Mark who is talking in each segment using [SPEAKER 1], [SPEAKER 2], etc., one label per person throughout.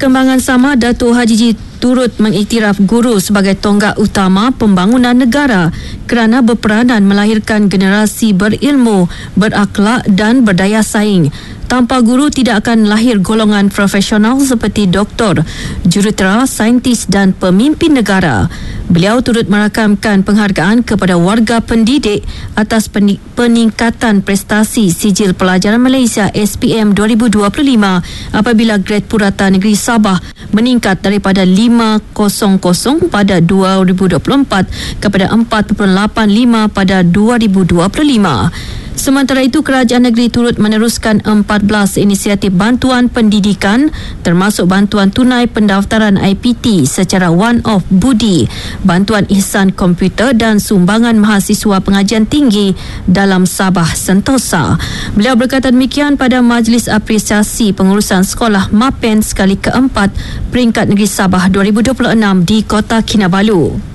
[SPEAKER 1] perkembangan sama, Datuk Haji turut mengiktiraf guru sebagai tonggak utama pembangunan negara kerana berperanan melahirkan generasi berilmu, berakhlak dan berdaya saing. Tanpa guru tidak akan lahir golongan profesional seperti doktor, jurutera, saintis dan pemimpin negara. Beliau turut merakamkan penghargaan kepada warga pendidik atas peningkatan prestasi Sijil Pelajaran Malaysia SPM 2025 apabila grade purata negeri Sabah meningkat daripada 5.00 pada 2024 kepada 4.85 pada 2025. Sementara itu, kerajaan negeri turut meneruskan 14 inisiatif bantuan pendidikan termasuk bantuan tunai pendaftaran IPT secara one-off budi, bantuan ihsan komputer dan sumbangan mahasiswa pengajian tinggi dalam Sabah Sentosa. Beliau berkata demikian pada Majlis Apresiasi Pengurusan Sekolah MAPEN sekali keempat peringkat negeri Sabah 2026 di Kota Kinabalu.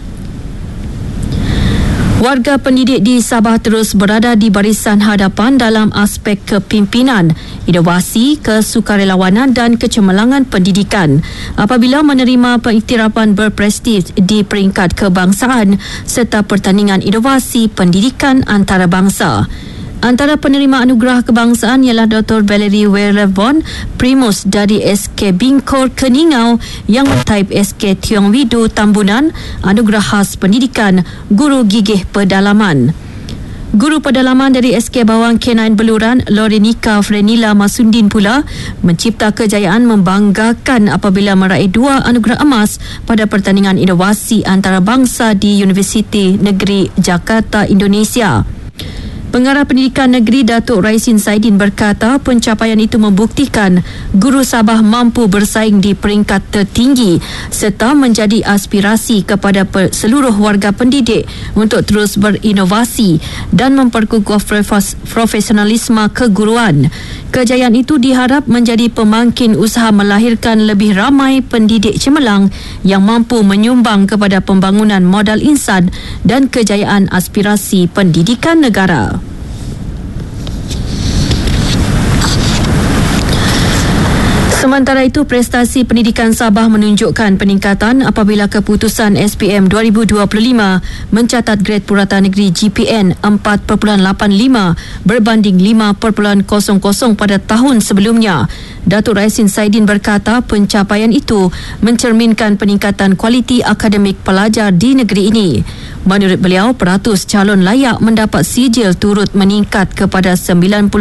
[SPEAKER 1] Warga pendidik di Sabah terus berada di barisan hadapan dalam aspek kepimpinan, inovasi, kesukarelawanan dan kecemerlangan pendidikan apabila menerima pengiktirafan berprestij di peringkat kebangsaan serta pertandingan inovasi pendidikan antarabangsa. Antara penerima anugerah kebangsaan ialah Dr. Valerie Werevon Primus dari SK Bingkor Keningau yang type SK Tiong Widu Tambunan, anugerah khas pendidikan Guru Gigih Pedalaman. Guru pedalaman dari SK Bawang K9 Beluran, Lorenika Frenila Masundin pula mencipta kejayaan membanggakan apabila meraih 2 anugerah emas pada pertandingan inovasi antarabangsa di Universiti Negeri Jakarta, Indonesia. Pengarah Pendidikan Negeri Datuk Raisin Saidin berkata pencapaian itu membuktikan guru Sabah mampu bersaing di peringkat tertinggi serta menjadi aspirasi kepada seluruh warga pendidik untuk terus berinovasi dan memperkukuh profesionalisme keguruan. Kejayaan itu diharap menjadi pemangkin usaha melahirkan lebih ramai pendidik cemerlang yang mampu menyumbang kepada pembangunan modal insan dan kejayaan aspirasi pendidikan negara. Sementara itu, prestasi pendidikan Sabah menunjukkan peningkatan apabila keputusan SPM 2025 mencatat grade purata negeri GPN 4.85 berbanding 5.00 pada tahun sebelumnya. Datuk Raisin Saidin berkata pencapaian itu mencerminkan peningkatan kualiti akademik pelajar di negeri ini. Menurut beliau, peratus calon layak mendapat sijil turut meningkat kepada 95.6%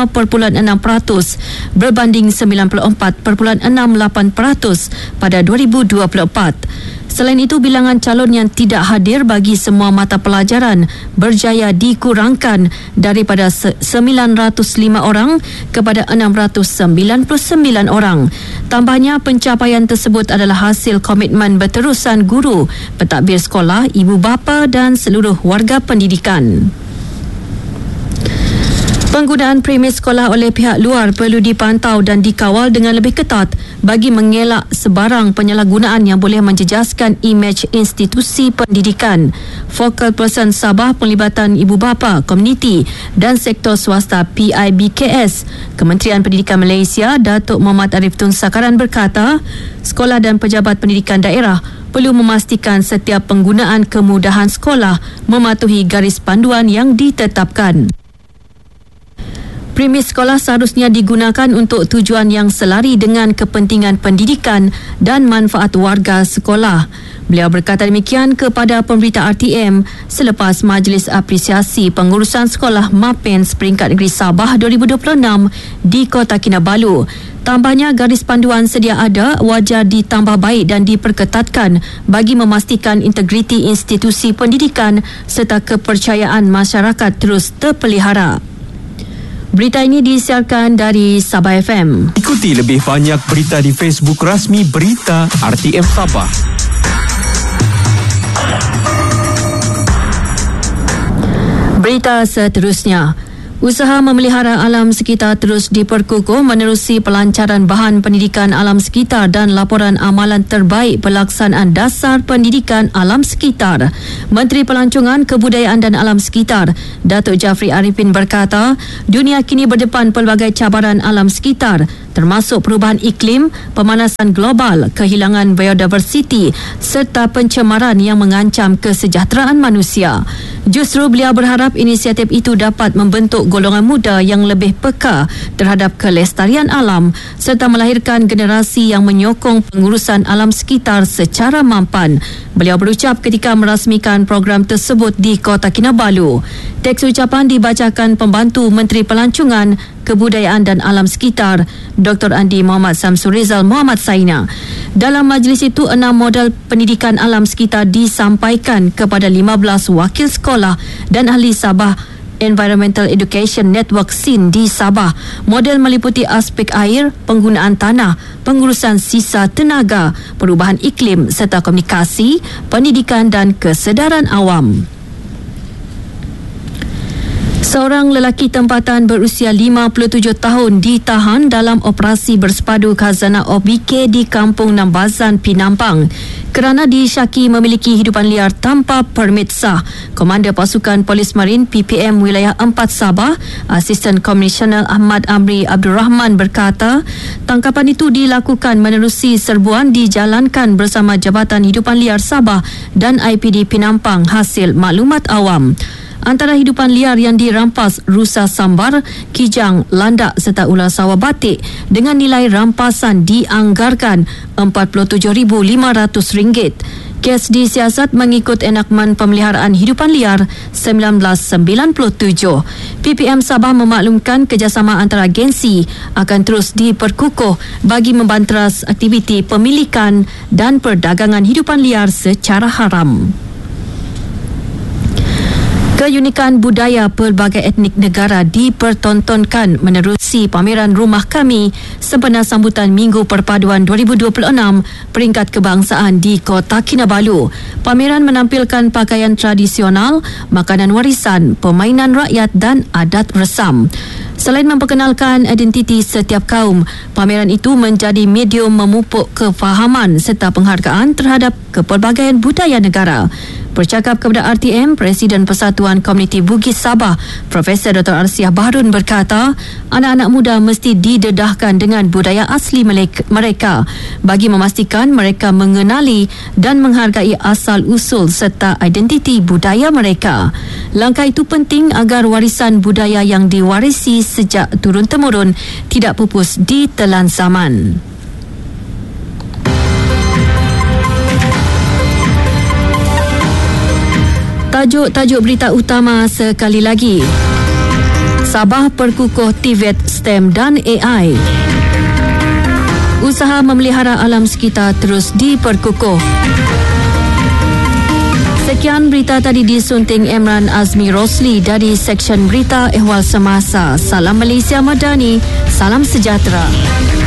[SPEAKER 1] berbanding 94.68% pada 2024. Selain itu, bilangan calon yang tidak hadir bagi semua mata pelajaran berjaya dikurangkan daripada 905 orang kepada 699 orang. Tambahnya, pencapaian tersebut adalah hasil komitmen berterusan guru, pentadbir sekolah, ibu bapa dan seluruh warga pendidikan. Penggunaan premis sekolah oleh pihak luar perlu dipantau dan dikawal dengan lebih ketat bagi mengelak sebarang penyalahgunaan yang boleh menjejaskan imej institusi pendidikan. Focal Person Sabah Penglibatan Ibu Bapa, Komuniti dan Sektor Swasta PIBKS, Kementerian Pendidikan Malaysia, Datuk Muhammad Arif Tun Sakaran berkata, sekolah dan pejabat pendidikan daerah perlu memastikan setiap penggunaan kemudahan sekolah mematuhi garis panduan yang ditetapkan. Premis sekolah seharusnya digunakan untuk tujuan yang selari dengan kepentingan pendidikan dan manfaat warga sekolah. Beliau berkata demikian kepada pemberita RTM selepas Majlis Apresiasi Pengurusan Sekolah MAPEN peringkat negeri Sabah 2026 di Kota Kinabalu. Tambahnya, garis panduan sedia ada wajar ditambah baik dan diperketatkan bagi memastikan integriti institusi pendidikan serta kepercayaan masyarakat terus terpelihara. Berita ini disiarkan dari Sabah FM.
[SPEAKER 2] Ikuti lebih banyak berita di Facebook rasmi Berita RTM Sabah.
[SPEAKER 1] Berita seterusnya. Usaha memelihara alam sekitar terus diperkukuh menerusi pelancaran bahan pendidikan alam sekitar dan laporan amalan terbaik pelaksanaan dasar pendidikan alam sekitar. Menteri Pelancongan, Kebudayaan dan Alam Sekitar, Datuk Jafri Arifin berkata, dunia kini berdepan pelbagai cabaran alam sekitar termasuk perubahan iklim, pemanasan global, kehilangan biodiversiti serta pencemaran yang mengancam kesejahteraan manusia. Justru beliau berharap inisiatif itu dapat membentuk golongan muda yang lebih peka terhadap kelestarian alam serta melahirkan generasi yang menyokong pengurusan alam sekitar secara mampan. Beliau berucap ketika merasmikan program tersebut di Kota Kinabalu. Teks ucapan dibacakan Pembantu Menteri Pelancongan, Kebudayaan dan Alam Sekitar, Dr. Andi Muhammad Samsul Rizal Muhammad Saina. Dalam majlis itu, 6 model pendidikan alam sekitar disampaikan kepada 15 wakil sekolah dan ahli Sabah Environmental Education Network SIN di Sabah. Model meliputi aspek air, penggunaan tanah, pengurusan sisa tenaga, perubahan iklim serta komunikasi, pendidikan dan kesedaran awam. Seorang lelaki tempatan berusia 57 tahun ditahan dalam operasi bersepadu khazanah OBK di Kampung Nambazan, Penampang kerana disyaki memiliki hidupan liar tanpa permit sah. Komander Pasukan Polis Marin PPM Wilayah 4 Sabah, Asisten Komisioner Ahmad Amri Abdul Rahman berkata, tangkapan itu dilakukan menerusi serbuan dijalankan bersama Jabatan Hidupan Liar Sabah dan IPD Penampang hasil maklumat awam. Antara hidupan liar yang dirampas rusa sambar, kijang, landak serta ular sawah batik dengan nilai rampasan dianggarkan RM47,500. Kes disiasat mengikut Enakmen Pemeliharaan Hidupan Liar 1997. PPM Sabah memaklumkan kerjasama antara agensi akan terus diperkukuh bagi membanteras aktiviti pemilikan dan perdagangan hidupan liar secara haram. Keunikan budaya pelbagai etnik negara dipertontonkan menerusi pameran Rumah Kami sempena sambutan Minggu Perpaduan 2026 peringkat kebangsaan di Kota Kinabalu. Pameran menampilkan pakaian tradisional, makanan warisan, permainan rakyat dan adat resam. Selain memperkenalkan identiti setiap kaum, pameran itu menjadi medium memupuk kefahaman serta penghargaan terhadap kepelbagaian budaya negara. Bercakap kepada RTM, Presiden Persatuan Komuniti Bugis Sabah, Profesor Dr. Arsiah Baharun berkata, anak-anak muda mesti didedahkan dengan budaya asli mereka bagi memastikan mereka mengenali dan menghargai asal-usul serta identiti budaya mereka. Langkah itu penting agar warisan budaya yang diwarisi sejak turun-temurun tidak pupus ditelan zaman. Tajuk berita utama sekali lagi. Sabah perkukuh TVET, STEM dan AI. Usaha memelihara alam sekitar terus diperkukuh. Sekian berita tadi disunting Emran Azmi Rosli dari Seksyen Berita Ehwal Semasa. Salam Malaysia Madani, salam sejahtera.